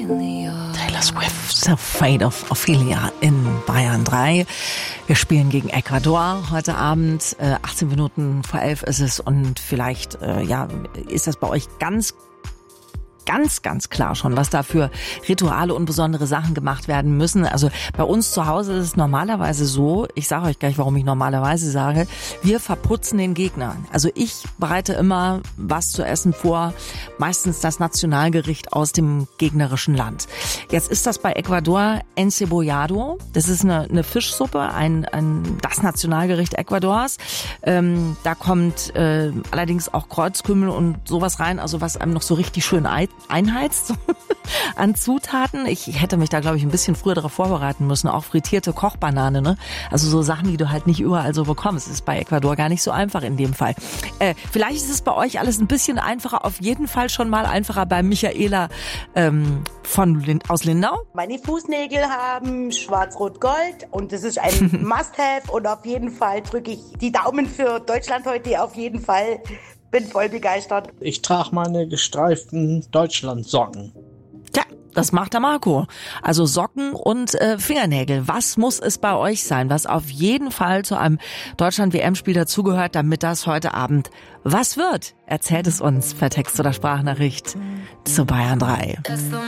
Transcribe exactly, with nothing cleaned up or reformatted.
Taylor Swift, The Fate of Ophelia in Bayern drei. Wir spielen gegen Ecuador heute Abend. Äh, achtzehn Minuten vor elf ist es und vielleicht äh, ja, ist das bei euch ganz ganz, ganz klar schon, was da für Rituale und besondere Sachen gemacht werden müssen. Also bei uns zu Hause ist es normalerweise so, ich sage euch gleich, warum ich normalerweise sage, wir verputzen den Gegner. Also ich bereite immer was zu essen vor, meistens das Nationalgericht aus dem gegnerischen Land. Jetzt ist das bei Ecuador Encebollado. Das ist eine, eine Fischsuppe, ein, ein, das Nationalgericht Ecuadors. Ähm, da kommt äh, allerdings auch Kreuzkümmel und sowas rein, also was einem noch so richtig schön einheizt an Zutaten. Ich hätte mich da, glaube ich, ein bisschen früher darauf vorbereiten müssen. Auch frittierte Kochbanane, ne? Also so Sachen, die du halt nicht überall so bekommst. Das ist bei Ecuador gar nicht so einfach in dem Fall. Äh, vielleicht ist es bei euch alles ein bisschen einfacher. Auf jeden Fall schon mal einfacher bei Michaela ähm, von Lind- aus Lindau. Meine Fußnägel haben schwarz-rot-gold und das ist ein Must-have und auf jeden Fall drücke ich die Daumen für Deutschland heute auf jeden Fall. Bin voll begeistert. Ich trage meine gestreiften Deutschland-Socken. Tja, das macht der Marco. Also Socken und äh, Fingernägel. Was muss es bei euch sein, was auf jeden Fall zu einem Deutschland-W M-Spiel dazugehört, damit das heute Abend was wird? Erzählt es uns per Text oder Sprachnachricht zu Bayern drei.